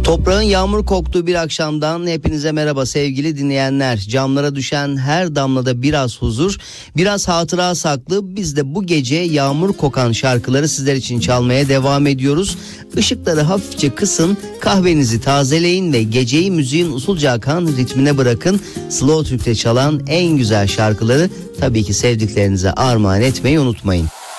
Toprağın yağmur koktuğu bir akşamdan hepinize merhaba sevgili dinleyenler. Camlara düşen her damlada biraz huzur, biraz hatıra saklı. Biz de bu gece yağmur kokan şarkıları sizler için çalmaya devam ediyoruz. Işıkları hafifçe kısın, kahvenizi tazeleyin ve geceyi müziğin usulca akan ritmine bırakın. Slow Türk'te çalan en güzel şarkıları tabii ki sevdiklerinize armağan etmeyi unutmayın.